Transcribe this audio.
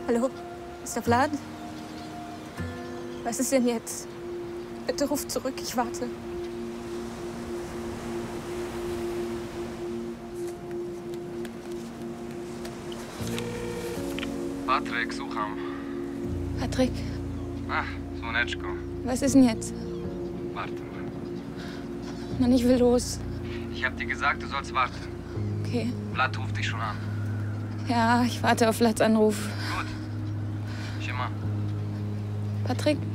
Hallo, ist der Vlad? Was ist denn jetzt? Bitte ruf zurück, ich warte. Patrick, słucham. Patrick, Ach, słoneczko. was ist denn jetzt? Warte mal. Mann, ich will los. Ich hab dir gesagt, du sollst warten. Okay. Vlad ruft dich schon an. Ja, ich warte auf Vlads Anruf. Gut. Siema. Patrick,